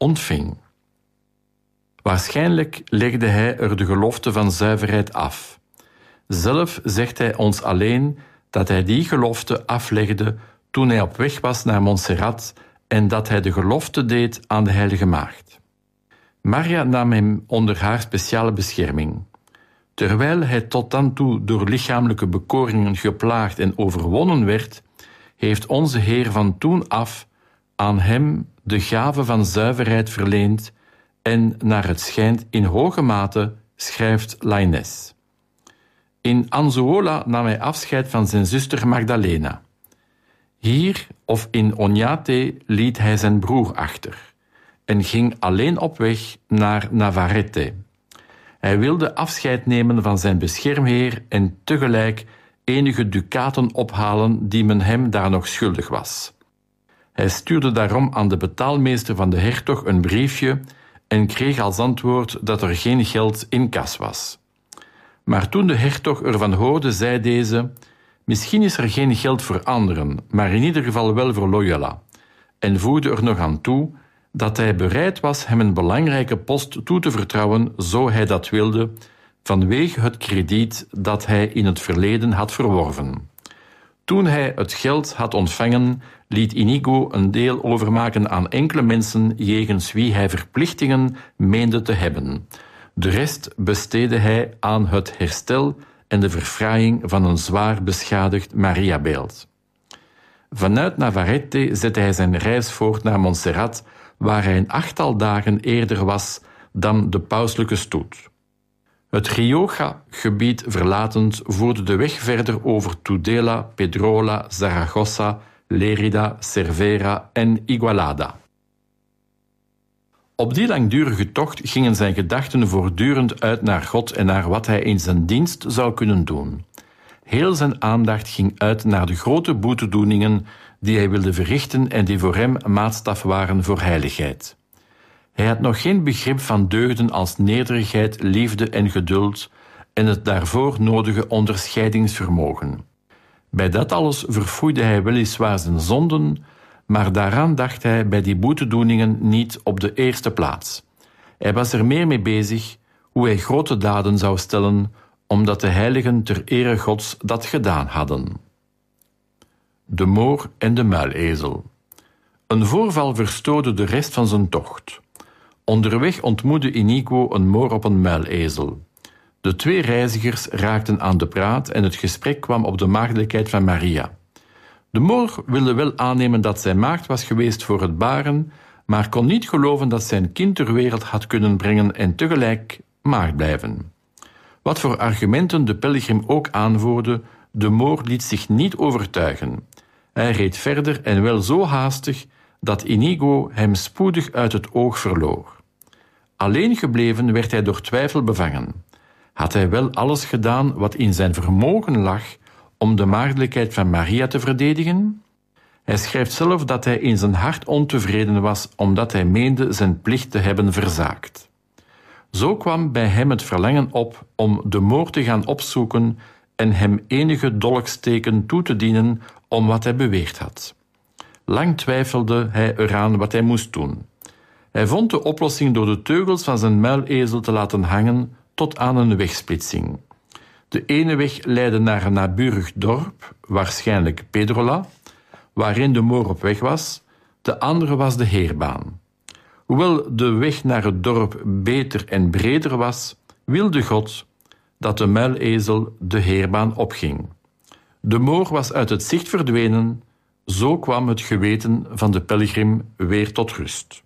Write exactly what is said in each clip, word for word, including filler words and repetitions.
ontving. Waarschijnlijk legde hij er de gelofte van zuiverheid af. Zelf zegt hij ons alleen dat hij die gelofte aflegde toen hij op weg was naar Montserrat en dat hij de gelofte deed aan de Heilige Maagd. Maria nam hem onder haar speciale bescherming. Terwijl hij tot dan toe door lichamelijke bekoringen geplaagd en overwonnen werd, heeft onze Heer van toen af aan hem de gave van zuiverheid verleend en naar het schijnt in hoge mate, schrijft Lainez. In Anzuola nam hij afscheid van zijn zuster Magdalena. Hier of in Oñate liet hij zijn broer achter en ging alleen op weg naar Navarrete. Hij wilde afscheid nemen van zijn beschermheer en tegelijk enige ducaten ophalen die men hem daar nog schuldig was. Hij stuurde daarom aan de betaalmeester van de hertog een briefje en kreeg als antwoord dat er geen geld in kas was. Maar toen de hertog ervan hoorde, zei deze: misschien is er geen geld voor anderen, maar in ieder geval wel voor Loyola, en voegde er nog aan toe dat hij bereid was hem een belangrijke post toe te vertrouwen, zo hij dat wilde, vanwege het krediet dat hij in het verleden had verworven. Toen hij het geld had ontvangen, liet Inigo een deel overmaken aan enkele mensen jegens wie hij verplichtingen meende te hebben. De rest besteedde hij aan het herstel en de verfraaiing van een zwaar beschadigd Mariabeeld. Vanuit Navarrete zette hij zijn reis voort naar Montserrat, waar hij een achttal dagen eerder was dan de pauselijke stoet. Het Rioja-gebied verlatend voerde de weg verder over Tudela, Pedrola, Zaragoza, Lérida, Cervera en Igualada. Op die langdurige tocht gingen zijn gedachten voortdurend uit naar God en naar wat hij in zijn dienst zou kunnen doen. Heel zijn aandacht ging uit naar de grote boetedoeningen die hij wilde verrichten en die voor hem maatstaf waren voor heiligheid. Hij had nog geen begrip van deugden als nederigheid, liefde en geduld en het daarvoor nodige onderscheidingsvermogen. Bij dat alles verfoeide hij weliswaar zijn zonden, maar daaraan dacht hij bij die boetedoeningen niet op de eerste plaats. Hij was er meer mee bezig hoe hij grote daden zou stellen, omdat de heiligen ter ere Gods dat gedaan hadden. De moor en de muilezel. Een voorval verstoorde de rest van zijn tocht. Onderweg ontmoette Inigo een moor op een muilezel. De twee reizigers raakten aan de praat en het gesprek kwam op de maagdelijkheid van Maria. De moor wilde wel aannemen dat zij maagd was geweest voor het baren, maar kon niet geloven dat zijn kind ter wereld had kunnen brengen en tegelijk maagd blijven. Wat voor argumenten de pelgrim ook aanvoerde, de moor liet zich niet overtuigen. Hij reed verder en wel zo haastig dat Inigo hem spoedig uit het oog verloor. Alleen gebleven werd hij door twijfel bevangen. Had hij wel alles gedaan wat in zijn vermogen lag om de maagdelijkheid van Maria te verdedigen? Hij schrijft zelf dat hij in zijn hart ontevreden was omdat hij meende zijn plicht te hebben verzaakt. Zo kwam bij hem het verlangen op om de moor te gaan opzoeken en hem enige dolksteken toe te dienen om wat hij beweerd had. Lang twijfelde hij eraan wat hij moest doen. Hij vond de oplossing door de teugels van zijn muilezel te laten hangen tot aan een wegsplitsing. De ene weg leidde naar een naburig dorp, waarschijnlijk Pedrola, waarin de moor op weg was, de andere was de heerbaan. Hoewel de weg naar het dorp beter en breder was, wilde God dat de muilezel de heerbaan opging. De moor was uit het zicht verdwenen, zo kwam het geweten van de pelgrim weer tot rust.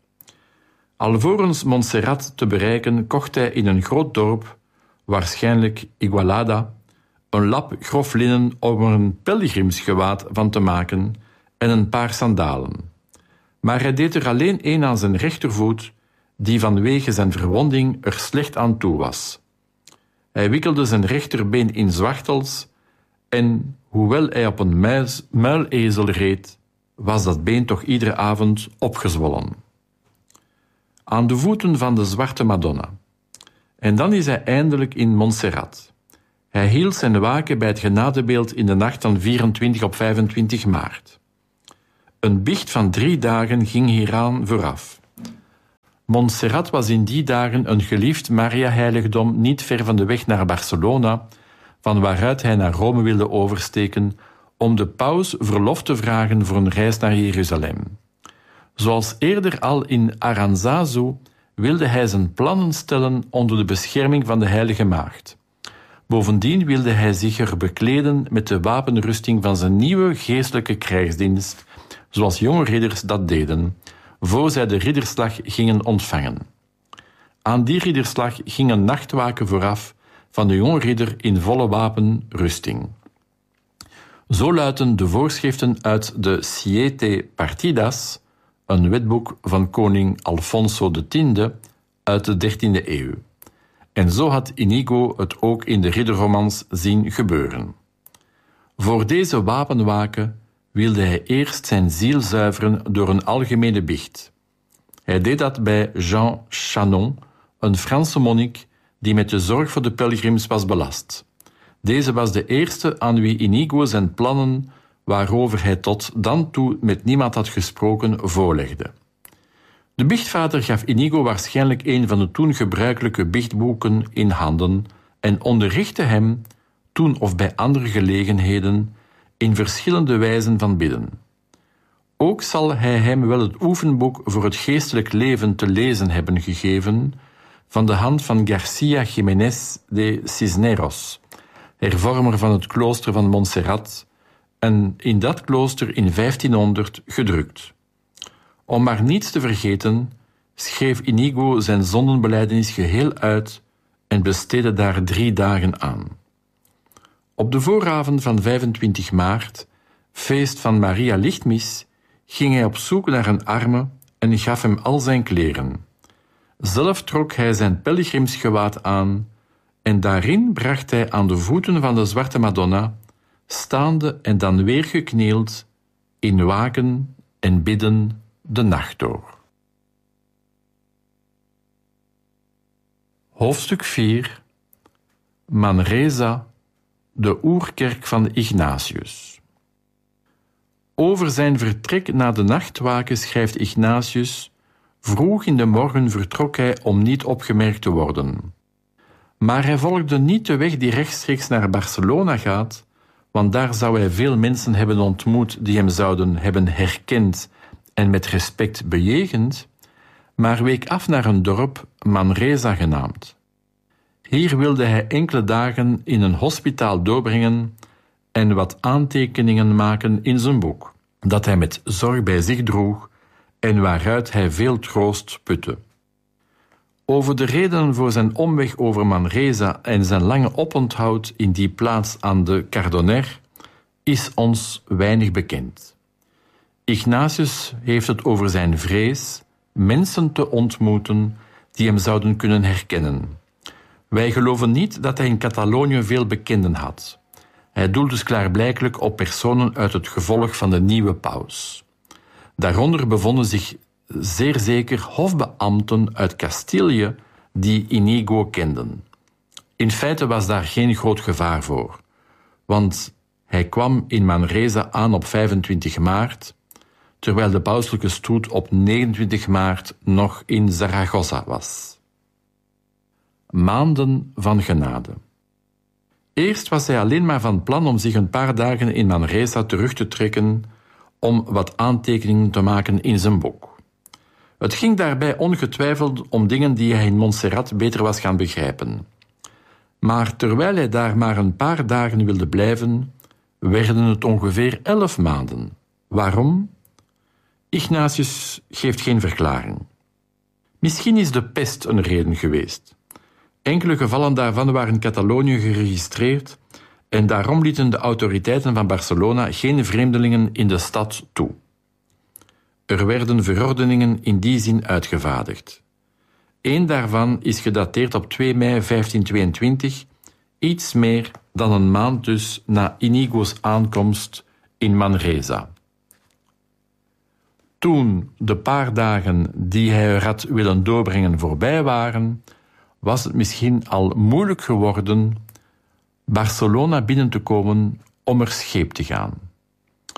Alvorens Montserrat te bereiken, kocht hij in een groot dorp, waarschijnlijk Igualada, een lap grof linnen om er een pelgrimsgewaad van te maken en een paar sandalen. Maar hij deed er alleen één aan zijn rechtervoet, die vanwege zijn verwonding er slecht aan toe was. Hij wikkelde zijn rechterbeen in zwachtels en, hoewel hij op een muis, muilezel reed, was dat been toch iedere avond opgezwollen. Aan de voeten van de Zwarte Madonna. En dan is hij eindelijk in Montserrat. Hij hield zijn waken bij het genadebeeld in de nacht van vierentwintig op vijfentwintig maart. Een biecht van drie dagen ging hieraan vooraf. Montserrat was in die dagen een geliefd Maria-heiligdom niet ver van de weg naar Barcelona, van waaruit hij naar Rome wilde oversteken om de paus verlof te vragen voor een reis naar Jeruzalem. Zoals eerder al in Aranzazu wilde hij zijn plannen stellen onder de bescherming van de Heilige Maagd. Bovendien wilde hij zich er bekleden met de wapenrusting van zijn nieuwe geestelijke krijgsdienst, zoals jonge ridders dat deden, voor zij de ridderslag gingen ontvangen. Aan die ridderslag ging een nachtwaken vooraf van de jonge ridder in volle wapenrusting. Zo luiden de voorschriften uit de Siete Partidas, een wetboek van koning Alfonso de Tiende uit de dertiende eeuw. En zo had Inigo het ook in de ridderromans zien gebeuren. Voor deze wapenwaken wilde hij eerst zijn ziel zuiveren door een algemene biecht. Hij deed dat bij Jean Chanon, een Franse monnik die met de zorg voor de pelgrims was belast. Deze was de eerste aan wie Inigo zijn plannen, waarover hij tot dan toe met niemand had gesproken, voorlegde. De biechtvader gaf Inigo waarschijnlijk een van de toen gebruikelijke biechtboeken in handen en onderrichtte hem, toen of bij andere gelegenheden, in verschillende wijzen van bidden. Ook zal hij hem wel het oefenboek voor het geestelijk leven te lezen hebben gegeven, van de hand van Garcia Jiménez de Cisneros, hervormer van het klooster van Montserrat, en in dat klooster in vijftienhonderd gedrukt. Om maar niets te vergeten, schreef Inigo zijn zondenbelijdenis geheel uit en besteedde daar drie dagen aan. Op de vooravond van vijfentwintig maart, feest van Maria Lichtmis, ging hij op zoek naar een arme en gaf hem al zijn kleren. Zelf trok hij zijn pelgrimsgewaad aan en daarin bracht hij aan de voeten van de Zwarte Madonna, staande en dan weer geknield, in waken en bidden de nacht door. Hoofdstuk vier. Manresa, de oerkerk van Ignatius. Over zijn vertrek na de nachtwaken schrijft Ignatius: vroeg in de morgen vertrok hij om niet opgemerkt te worden. Maar hij volgde niet de weg die rechtstreeks naar Barcelona gaat, want daar zou hij veel mensen hebben ontmoet die hem zouden hebben herkend en met respect bejegend, maar week af naar een dorp, Manresa genaamd. Hier wilde hij enkele dagen in een hospitaal doorbrengen en wat aantekeningen maken in zijn boek, dat hij met zorg bij zich droeg en waaruit hij veel troost putte. Over de redenen voor zijn omweg over Manresa en zijn lange oponthoud in die plaats aan de Cardonner is ons weinig bekend. Ignatius heeft het over zijn vrees mensen te ontmoeten die hem zouden kunnen herkennen. Wij geloven niet dat hij in Catalonië veel bekenden had. Hij doelt dus klaarblijkelijk op personen uit het gevolg van de nieuwe paus. Daaronder bevonden zich zeer zeker hofbeambten uit Castilië die Inigo kenden. In feite was daar geen groot gevaar voor, want hij kwam in Manresa aan op vijfentwintig maart, terwijl de pauselijke stoet op negenentwintig maart nog in Zaragoza was. Maanden van genade. Eerst was hij alleen maar van plan om zich een paar dagen in Manresa terug te trekken om wat aantekeningen te maken in zijn boek. Het ging daarbij ongetwijfeld om dingen die hij in Montserrat beter was gaan begrijpen. Maar terwijl hij daar maar een paar dagen wilde blijven, werden het ongeveer elf maanden. Waarom? Ignatius geeft geen verklaring. Misschien is de pest een reden geweest. Enkele gevallen daarvan waren in Catalonië geregistreerd en daarom lieten de autoriteiten van Barcelona geen vreemdelingen in de stad toe. Er werden verordeningen in die zin uitgevaardigd. Eén daarvan is gedateerd op twee mei vijftienhonderdtweeëntwintig, iets meer dan een maand dus na Inigo's aankomst in Manresa. Toen de paar dagen die hij er had willen doorbrengen voorbij waren, was het misschien al moeilijk geworden Barcelona binnen te komen om er scheep te gaan.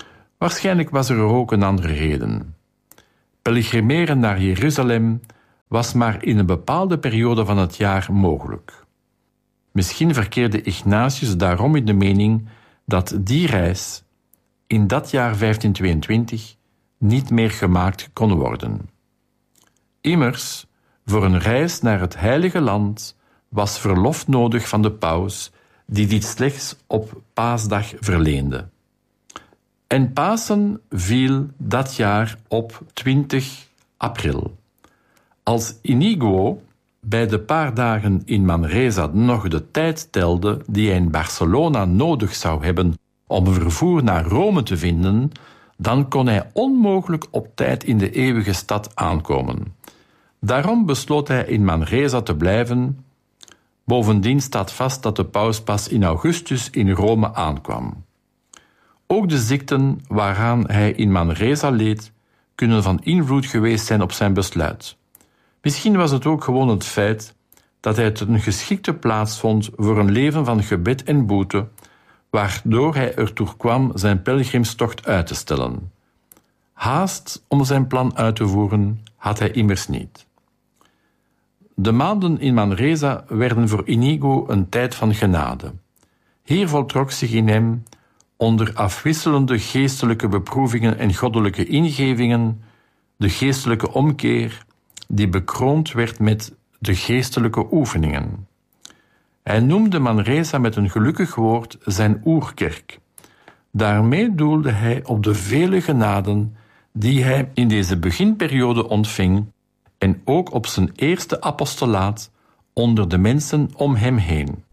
Waarschijnlijk was er ook een andere reden. Pelgrimeren naar Jeruzalem was maar in een bepaalde periode van het jaar mogelijk. Misschien verkeerde Ignatius daarom in de mening dat die reis in dat jaar vijftienhonderdtweeëntwintig niet meer gemaakt kon worden. Immers, voor een reis naar het Heilige Land was verlof nodig van de paus, die dit slechts op Paasdag verleende. En Pasen viel dat jaar op twintig april. Als Inigo bij de paar dagen in Manresa nog de tijd telde die hij in Barcelona nodig zou hebben om vervoer naar Rome te vinden, dan kon hij onmogelijk op tijd in de eeuwige stad aankomen. Daarom besloot hij in Manresa te blijven. Bovendien staat vast dat de paus pas in augustus in Rome aankwam. Ook de ziekten waaraan hij in Manresa leed, kunnen van invloed geweest zijn op zijn besluit. Misschien was het ook gewoon het feit dat hij het een geschikte plaats vond voor een leven van gebed en boete, waardoor hij ertoe kwam zijn pelgrimstocht uit te stellen. Haast om zijn plan uit te voeren had hij immers niet. De maanden in Manresa werden voor Inigo een tijd van genade. Hier voltrok zich in hem, onder afwisselende geestelijke beproevingen en goddelijke ingevingen, de geestelijke omkeer die bekroond werd met de geestelijke oefeningen. Hij noemde Manresa met een gelukkig woord zijn oerkerk. Daarmee doelde hij op de vele genaden die hij in deze beginperiode ontving en ook op zijn eerste apostolaat onder de mensen om hem heen.